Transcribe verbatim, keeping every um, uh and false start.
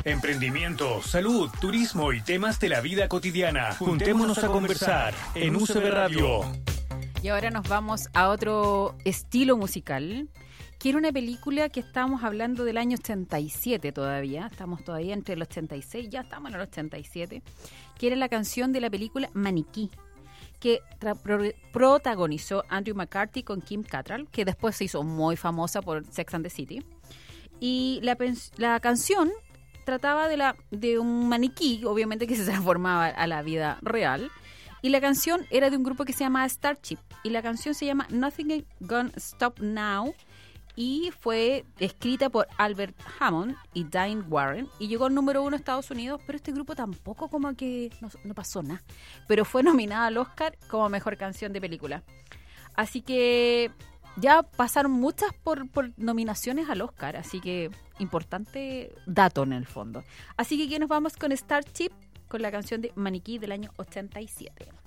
Emprendimiento, salud, turismo y temas de la vida cotidiana. Juntémonos a conversar en U C B Radio. Y ahora nos vamos a otro estilo musical, que era una película que estábamos hablando del año ochenta y siete todavía, estamos todavía entre el ochenta y seis, ya estamos en el ochenta y siete, que era la canción de la película Maniquí, que tra- pro- protagonizó Andrew McCarthy con Kim Cattrall, que después se hizo muy famosa por Sex and the City. Y la, pens- la canción trataba de, la, de un maniquí, obviamente que se transformaba a la vida real. Y la canción era de un grupo que se llama Starship. Y la canción se llama Nothing Ain't Gonna Stop Now. Y fue escrita por Albert Hammond y Diane Warren. Y llegó al número uno en Estados Unidos. Pero este grupo tampoco como que no, no pasó nada. Pero fue nominada al Oscar como mejor canción de película. Así que ya pasaron muchas por, por nominaciones al Oscar. Así que importante dato en el fondo. Así que aquí nos vamos con Starship, con la canción de Maniquí del año ochenta y siete.